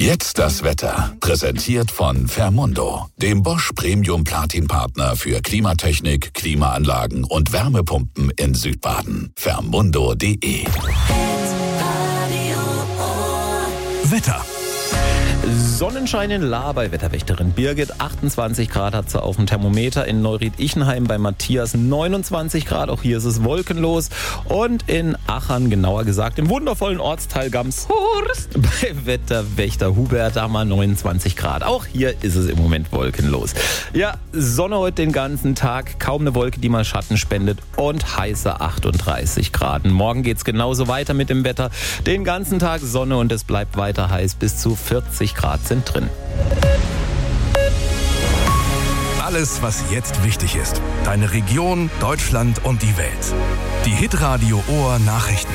Jetzt das Wetter. Präsentiert von Fermundo, dem Bosch Premium Platin Partner für Klimatechnik, Klimaanlagen und Wärmepumpen in Südbaden. Fermundo.de. Wetter. Sonnenschein in Lahr bei Wetterwächterin Birgit. 28 Grad hat sie auf dem Thermometer. In Neuried-Ichenheim bei Matthias 29 Grad. Auch hier ist es wolkenlos. Und in Achern, genauer gesagt im wundervollen Ortsteil Gamshorst bei Wetterwächter Hubert, da mal 29 Grad. Auch hier ist es im Moment wolkenlos. Ja, Sonne heute den ganzen Tag. Kaum eine Wolke, die mal Schatten spendet. Und heiße 38 Grad. Morgen geht's genauso weiter mit dem Wetter. Den ganzen Tag Sonne und es bleibt weiter heiß. Bis zu 40 Grad sind drin. Alles, was jetzt wichtig ist. Deine Region, Deutschland und die Welt. Die Hitradio Ohr Nachrichten.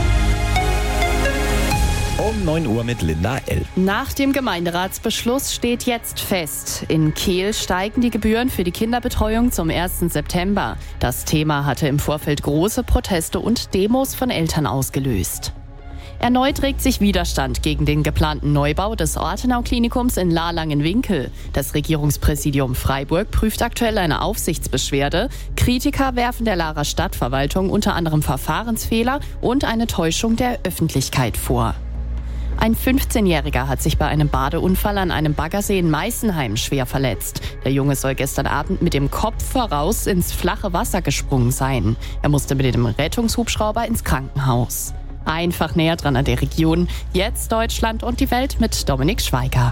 Um 9 Uhr mit Linda L. Nach dem Gemeinderatsbeschluss steht jetzt fest: In Kehl steigen die Gebühren für die Kinderbetreuung zum 1. September. Das Thema hatte im Vorfeld große Proteste und Demos von Eltern ausgelöst. Erneut regt sich Widerstand gegen den geplanten Neubau des Ortenau-Klinikums in Lahr-Langenwinkel. Das Regierungspräsidium Freiburg prüft aktuell eine Aufsichtsbeschwerde. Kritiker werfen der Lahrer Stadtverwaltung unter anderem Verfahrensfehler und eine Täuschung der Öffentlichkeit vor. Ein 15-Jähriger hat sich bei einem Badeunfall an einem Baggersee in Meißenheim schwer verletzt. Der Junge soll gestern Abend mit dem Kopf voraus ins flache Wasser gesprungen sein. Er musste mit dem Rettungshubschrauber ins Krankenhaus. Einfach näher dran an der Region. Jetzt Deutschland und die Welt mit Dominik Schweiger.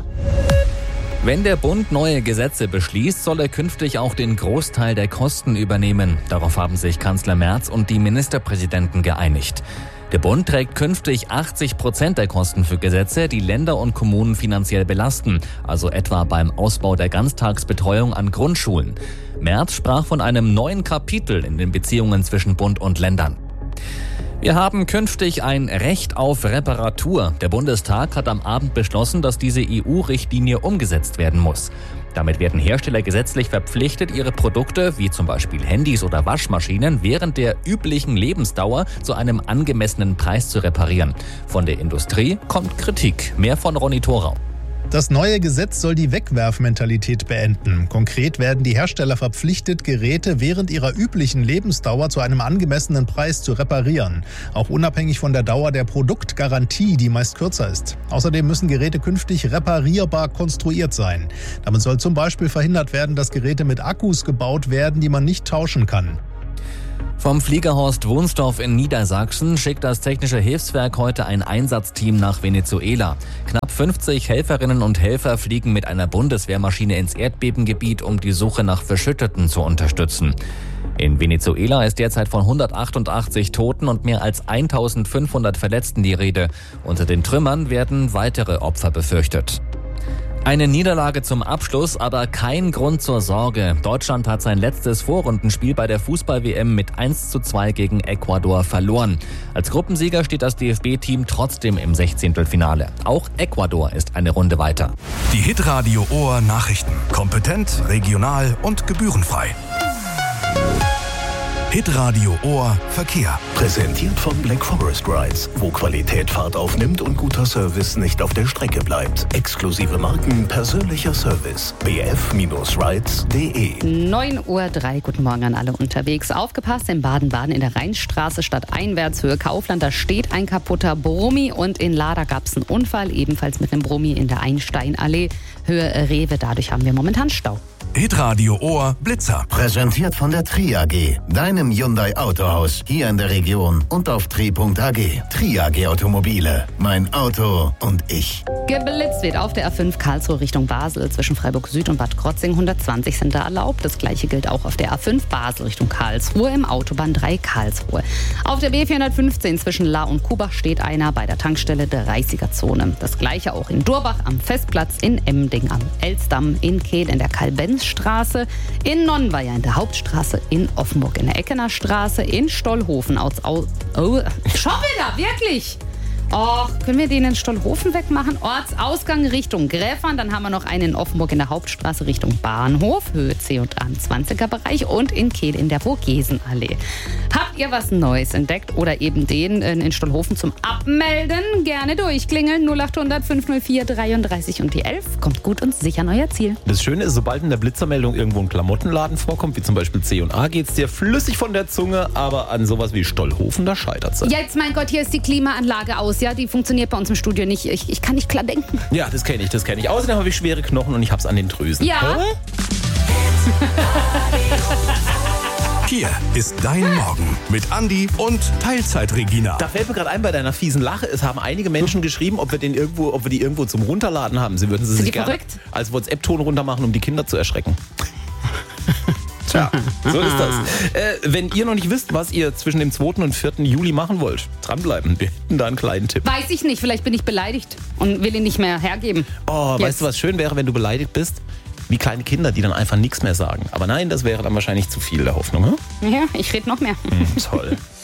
Wenn der Bund neue Gesetze beschließt, soll er künftig auch den Großteil der Kosten übernehmen. Darauf haben sich Kanzler Merz und die Ministerpräsidenten geeinigt. Der Bund trägt künftig 80% der Kosten für Gesetze, die Länder und Kommunen finanziell belasten, also etwa beim Ausbau der Ganztagsbetreuung an Grundschulen. Merz sprach von einem neuen Kapitel in den Beziehungen zwischen Bund und Ländern. Wir haben künftig ein Recht auf Reparatur. Der Bundestag hat am Abend beschlossen, dass diese EU-Richtlinie umgesetzt werden muss. Damit werden Hersteller gesetzlich verpflichtet, ihre Produkte, wie zum Beispiel Handys oder Waschmaschinen, während der üblichen Lebensdauer zu einem angemessenen Preis zu reparieren. Von der Industrie kommt Kritik. Mehr von Ronny Thorau. Das neue Gesetz soll die Wegwerfmentalität beenden. Konkret werden die Hersteller verpflichtet, Geräte während ihrer üblichen Lebensdauer zu einem angemessenen Preis zu reparieren. Auch unabhängig von der Dauer der Produktgarantie, die meist kürzer ist. Außerdem müssen Geräte künftig reparierbar konstruiert sein. Damit soll zum Beispiel verhindert werden, dass Geräte mit Akkus gebaut werden, die man nicht tauschen kann. Vom Fliegerhorst Wunstorf in Niedersachsen schickt das Technische Hilfswerk heute ein Einsatzteam nach Venezuela. Knapp 50 Helferinnen und Helfer fliegen mit einer Bundeswehrmaschine ins Erdbebengebiet, um die Suche nach Verschütteten zu unterstützen. In Venezuela ist derzeit von 188 Toten und mehr als 1500 Verletzten die Rede. Unter den Trümmern werden weitere Opfer befürchtet. Eine Niederlage zum Abschluss, aber kein Grund zur Sorge. Deutschland hat sein letztes Vorrundenspiel bei der Fußball-WM mit 1:2 gegen Ecuador verloren. Als Gruppensieger steht das DFB-Team trotzdem im 16. Auch Ecuador ist eine Runde weiter. Die Hitradio Ohr Nachrichten. Kompetent, regional und gebührenfrei. Hitradio Ohr Verkehr. Präsentiert von Black Forest Rides, wo Qualität Fahrt aufnimmt und guter Service nicht auf der Strecke bleibt. Exklusive Marken, persönlicher Service. bf-rides.de. 9:03 Uhr, guten Morgen an alle unterwegs. Aufgepasst, in Baden-Baden in der Rheinstraße stadteinwärts Höhe Kaufland, da steht ein kaputter Brummi und in Lahr gab es einen Unfall, ebenfalls mit einem Brummi in der Einsteinallee Höhe Rewe. Dadurch haben wir momentan Stau. Hitradio Ohr Blitzer. Präsentiert von der Tri AG, deinem Hyundai Autohaus, hier in der Region und auf tri.ag. Tri AG Automobile, mein Auto und ich. Geblitzt wird auf der A5 Karlsruhe Richtung Basel. Zwischen Freiburg Süd und Bad Krotzing 120 sind da erlaubt. Das gleiche gilt auch auf der A5 Basel Richtung Karlsruhe im Autobahn 3 Karlsruhe. Auf der B415 zwischen Lahr und Kubach steht einer bei der Tankstelle 30er-Zone. Das gleiche auch in Durbach am Festplatz, in Emmending am Elsdamm, in Kehl in der Karl-Benz-Straße, in Nonnweier in der Hauptstraße, in Offenburg in der Eckener Straße, in Stollhofen schon wieder, wirklich! Können wir den in Stollhofen wegmachen? Ortsausgang Richtung Gräfern. Dann haben wir noch einen in Offenburg in der Hauptstraße Richtung Bahnhof, Höhe C und A im 20er-Bereich und in Kehl in der Vogesenallee. Habt ihr was Neues entdeckt oder eben den in Stollhofen zum Abmelden? Gerne durchklingeln. 0800 504 33 und die 11. Kommt gut und sicher an euer Ziel. Das Schöne ist, sobald in der Blitzermeldung irgendwo ein Klamottenladen vorkommt, wie zum Beispiel C&A, geht's dir flüssig von der Zunge, aber an sowas wie Stollhofen, da scheitert's. Ja, jetzt mein Gott, hier ist die Klimaanlage aus, ja, die funktioniert bei uns im Studio nicht. Ich kann nicht klar denken. Ja, das kenne ich. Außerdem habe ich schwere Knochen und ich hab's an den Drüsen. Ja. Hier ist dein Morgen mit Andi und Teilzeit-Regina. Da fällt mir gerade ein, bei deiner fiesen Lache, es haben einige Menschen geschrieben, ob wir die irgendwo zum Runterladen haben. Sie würden sie sich gerne als WhatsApp-Ton runtermachen, um die Kinder zu erschrecken. Tja, so ist das. Wenn ihr noch nicht wisst, was ihr zwischen dem 2. und 4. Juli machen wollt, dranbleiben. Wir hätten da einen kleinen Tipp. Weiß ich nicht, vielleicht bin ich beleidigt und will ihn nicht mehr hergeben. Weißt du, was schön wäre, wenn du beleidigt bist? Wie kleine Kinder, die dann einfach nichts mehr sagen. Aber nein, das wäre dann wahrscheinlich zu viel der Hoffnung. Ja, ich rede noch mehr. Toll.